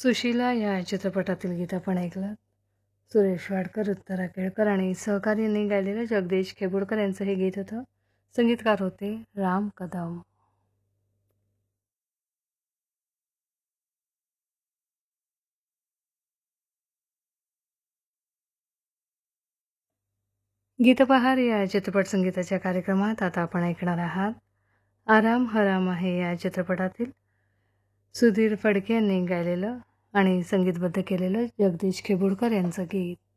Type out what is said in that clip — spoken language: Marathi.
सुशीला या चित्रपटातील गीत आपण ऐकलं. सुरेश वाडकर, उत्तरा केळकर आणि सहकार्याने गायलेलं जगदीश खेबुडकर यांचं हे गीत होतं. संगीतकार होते राम कदम. गीतबहार या चित्रपट संगीताच्या कार्यक्रमात आता आपण ऐकणार आहात आराम हराम आहे या चित्रपटातील सुधीर फडके यांनी गायलेलं आणि संगीतबद्ध केलेलं जगदीश खेबुडकर यांचं गीत.